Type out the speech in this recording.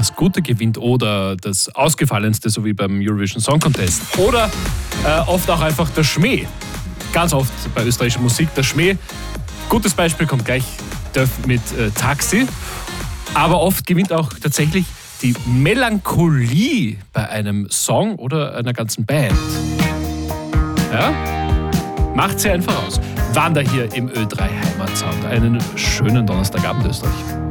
das Gute gewinnt oder das Ausgefallenste, so wie beim Eurovision Song Contest. Oder oft auch einfach der Schmäh. Ganz oft bei österreichischer Musik der Schmäh. Gutes Beispiel kommt gleich mit Taxi. Aber oft gewinnt auch tatsächlich die Melancholie bei einem Song oder einer ganzen Band. Ja? Macht sie einfach aus. Wander hier im Ö3 Heimatsound. Einen schönen Donnerstagabend, Österreich.